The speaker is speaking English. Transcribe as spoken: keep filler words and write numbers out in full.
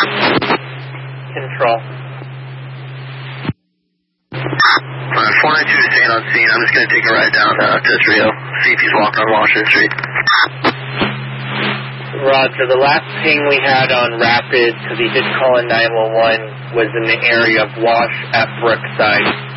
Control. Alright, four nine two to staying on scene. I'm just going to take a ride down uh, to this Rio, see if he's walking on Washington Street. Roger. The last ping we had on Rapid, because he did call in nine one one, was in the area of Wash at Brookside.